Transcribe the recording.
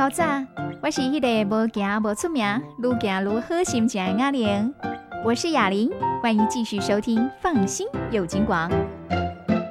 较早，我是迄个无行无出名，愈行愈好心情的雅玲。我是雅玲，欢迎继续收听《放心有金广》